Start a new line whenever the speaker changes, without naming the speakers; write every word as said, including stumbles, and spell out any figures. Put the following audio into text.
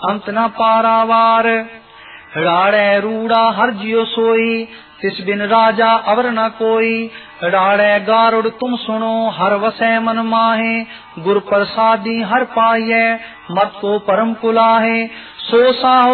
अंत न पारावार। राड़े रूड़ा हर जियो सोई, तिस बिन राजा अवर न कोई। राड़े गारुड़ तुम सुनो, हर वसै मन माहे। गुर प्रसादी हर पाइये, मत को परम कुलाहे। सो साहो